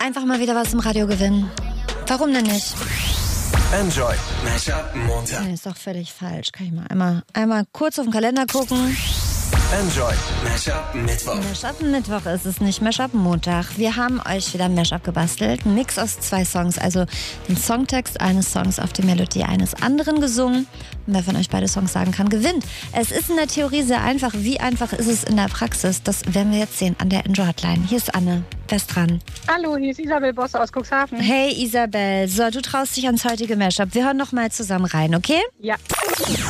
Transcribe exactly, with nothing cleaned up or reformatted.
Einfach mal wieder was im Radio gewinnen. Warum denn nicht? Enjoy Mashup Montag. Nee, ist doch völlig falsch. Kann ich mal einmal, einmal kurz auf den Kalender gucken. Enjoy Mashup Mittwoch. Mashup Mittwoch ist es nicht, Mashup Montag. Wir haben euch wieder ein Mashup gebastelt. Ein Mix aus zwei Songs, also den Songtext eines Songs auf die Melodie eines anderen gesungen. Und wer von euch beide Songs sagen kann, gewinnt. Es ist in der Theorie sehr einfach. Wie einfach ist es in der Praxis? Das werden wir jetzt sehen an der Enjoy Hotline. Hier ist Anne. Wer ist dran? Hallo, hier ist Isabel Bosse aus Cuxhaven. Hey Isabel, so, du traust dich ans heutige Mashup. Wir hören noch mal zusammen rein, okay? Ja.